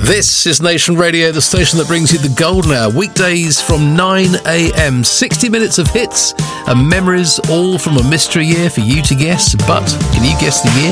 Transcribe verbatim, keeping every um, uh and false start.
This is Nation Radio, the station that brings you the golden hour, weekdays from nine a.m. sixty minutes of hits and memories, all from a mystery year for you to guess. But can you guess the year?